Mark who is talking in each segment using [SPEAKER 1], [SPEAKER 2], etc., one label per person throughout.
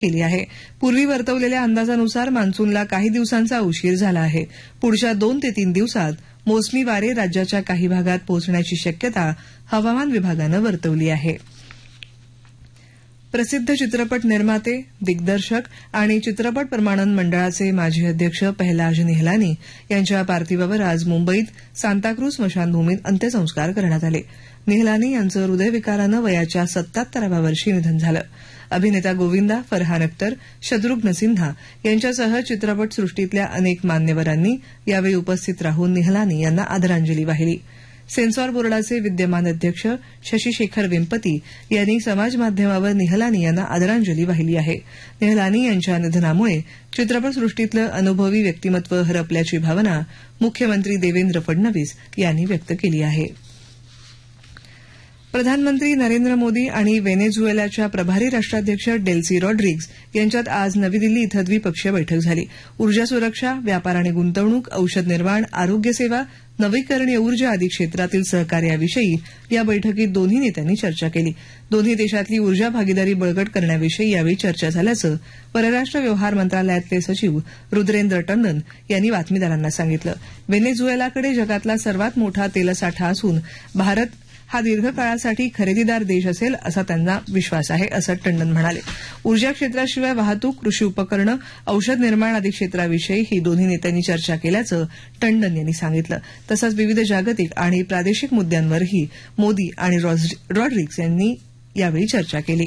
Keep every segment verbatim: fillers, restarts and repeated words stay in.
[SPEAKER 1] केली आहे. पूर्वी वर्तवलेल्या अंदाजानुसार मान्सूनला काही दिवसांचा उशीर झाला आहे. पुढच्या दोन ते तीन दिवसात मोसमी वारे राज्याच्या काही भागात पोहोचण्याची शक्यता हवामान विभागानं वर्तवली आहे. प्रसिद्ध चित्रपट निर्माते, दिग्दर्शक आणि चित्रपट प्रमाणन मंडळाचे माजी अध्यक्ष पहलाज निहलानी यांच्या पार्थिवावर आज मुंबईत सांताक्रूज स्मशानभूमीत अंत्यसंस्कार करण्यात आले. निहलानी यांचं हृदयविकारानं वयाच्या सत्याहत्तराव्या वर्षी निधन झालं. अभिनेता गोविंदा, फरहान अख्तर, शत्रुघ्न सिन्हा यांच्यासह चित्रपटसृष्टीतल्या अनेक मान्यवरांनी यावेळी उपस्थित राहून निहलानी यांना आदरांजली वाहिली. सेन्सॉर बोर्डाचे विद्यमान अध्यक्ष शशी शेखर वेंपती यांनी समाजमाध्यमावर निहलानी यांना आदरांजली वाहिली आहे. निहलानी यांच्या निधनामुळे चित्रपटसृष्टीतलं अनुभवी व्यक्तिमत्व हरपल्याची भावना मुख्यमंत्री देवेंद्र फडणवीस यांनी व्यक्त केली आहे. प्रधानमंत्री नरेंद्र मोदी आणि व्हेनेझुएलाच्या प्रभारी राष्ट्राध्यक्ष डेल्सी रॉड्रिग्ज यांच्यात आज नवी दिल्ली इथं द्विपक्षीय बैठक झाली. ऊर्जा सुरक्षा, व्यापार आणि गुंतवणूक, औषध निर्माण, आरोग्य सेवा, नवीकरणीय ऊर्जा आदी क्षेत्रातील सहकार्याविषयी या बैठकीत दोन्ही नेत्यांनी चर्चा केली. दोन्ही देशातली ऊर्जा भागीदारी बळकट करण्याविषयी यावेळी चर्चा झाल्याचं परराष्ट्र व्यवहार मंत्रालयातले सचिव रुद्रेंद्र टंडन यांनी बातमीदारांना सांगितलं. व्हेनेझुएलाकडे जगातला सर्वात मोठा तेलसाठा असून भारत हा दीर्घकाळासाठी खरेदीदार देश असेल असा त्यांना विश्वास आहे, असं टंडन म्हणाले. ऊर्जा क्षेत्राशिवाय वाहतूक, कृषी उपकरणं, औषध निर्माण आदी क्षेत्राविषयीही दोन्ही नेत्यांनी चर्चा केल्याचं टंडन यांनी सांगितलं. तसंच विविध जागतिक आणि प्रादेशिक मुद्द्यांवरही मोदी आणि रॉड्रिग्ज यांनी यावेळी चर्चा केली.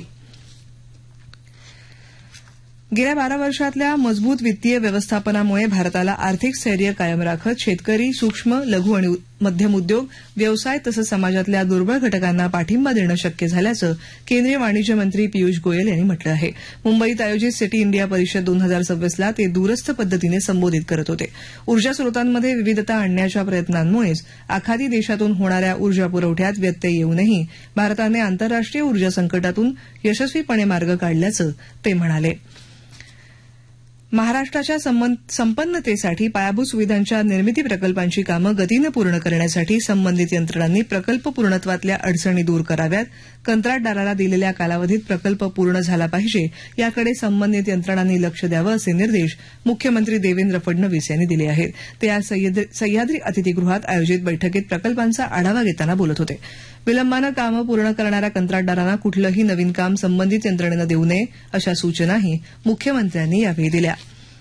[SPEAKER 1] गेल्या बारा वर्षातल्या मजबूत वित्तीय व्यवस्थापनामुळे भारताला आर्थिक स्थैर्य कायम राखत शेतकरी, सूक्ष्म, लघु आणि मध्यम उद्योग, व्यवसाय तसंच समाजातल्या दुर्बळ घटकांना पाठिंबा देणं शक्य झाल्याचं केंद्रीय वाणिज्य मंत्री पियुष गोयल यांनी म्हटलं आहे. मुंबईत आयोजित सिटी इंडिया परिषद दोन हजार सव्वीसला ते दूरस्थ पद्धतीने संबोधित करत होते. ऊर्जा स्रोतांमध्ये विविधता आणण्याच्या प्रयत्नांमुळेच आखाती देशातून होणाऱ्या ऊर्जा पुरवठ्यात व्यत्यय येऊनही भारताने आंतरराष्ट्रीय ऊर्जा संकटातून यशस्वीपणे मार्ग काढल्याचं ते म्हणाले. महाराष्ट्राच्या संपन्नतेसाठी पायाभूत सुविधांच्या निर्मिती प्रकल्पांची कामं गतीनं पूर्ण करण्यासाठी संबंधित यंत्रणांनी प्रकल्प पूर्णत्वातल्या अडचणी दूर कराव्यात. कंत्राटदाराला दिलेल्या कालावधीत प्रकल्प पूर्ण झाला पाहिजे याकडे संबंधित यंत्रणांनी लक्ष द्यावं असे निर्देश मुख्यमंत्री देवेंद्र फडणवीस यांनी दिले आहेत. ते आज सह्याद्री अतिथीगृहात आयोजित बैठकीत प्रकल्पांचा आढावा घेताना बोलत होते. विलंबानं कामं पूर्ण करणाऱ्या कंत्राटदारांना कुठलंही नवीन काम संबंधित यंत्रणेनं देऊ नये अशा सूचनाही मुख्यमंत्र्यांनी यावेळी दिल्या.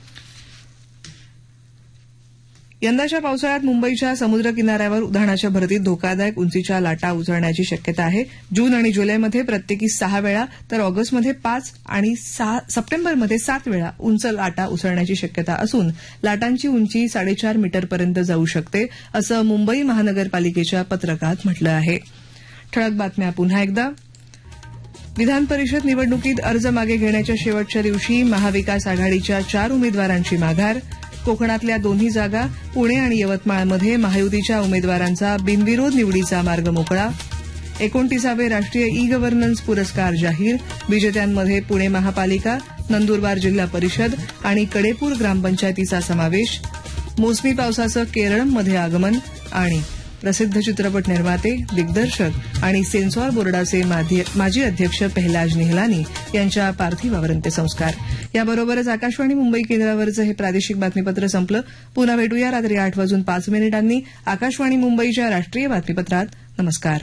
[SPEAKER 1] यंदाच्या पावसाळ्यात मुंबईच्या समुद्र किनाऱ्यावर उधाणाच्या भरतीत धोकादायक उंचीच्या लाटा उसळण्याची शक्यता आहे. जून आणि जुलैमध्ये प्रत्येकी सहा वेळा तर ऑगस्टमध्ये पाच आणि सप्टेंबरमध्ये सात वेळा उंच लाटा उसळण्याची शक्यता असून लाटांची उंची साडेचार मीटरपर्यंत जाऊ शकते असं मुंबई महानगरपालिकेच्या पत्रकात म्हटलं आहे. ठळक बातम्या पुन्हा एकदा. विधान परिषद निवडणुकीत अर्ज मागे घेण्याच्या शेवटच्या दिवशी महाविकास आघाडीच्या चार उमेदवारांची माघार. कोकणातल्या दोन्ही जागा पुणे आणि यवतमाळमध्ये महायुतीच्या उमेदवारांचा बिनविरोध निवडीचा मार्ग मोकळा. एकोणतीसावे राष्ट्रीय ई गव्हर्नन्स पुरस्कार जाहीर. विजेत्यांमध्ये पुणे महापालिका, नंदुरबार जिल्हा परिषद आणि कडेपूर ग्रामपंचायतीचा समावेश. मोसमी पावसाचं केरळमध्ये आगमन. आणि प्रसिद्ध चित्रपट निर्माते, दिग्दर्शक आणि सेन्सॉर बोर्डाचे माजी अध्यक्ष पहलाज निहलानी यांच्या पार्थिवावर अंत्यसंस्कार. याबरोबरच आकाशवाणी मुंबई केंद्रावरचं हे प्रादेशिक बातमीपत्र संपलं. पुन्हा भेटूया रात्री आठ वाजून पाच मिनिटांनी आकाशवाणी मुंबईच्या राष्ट्रीय बातमीपत्रात. नमस्कार.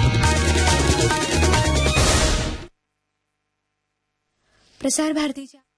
[SPEAKER 2] प्रसार भारतीच्या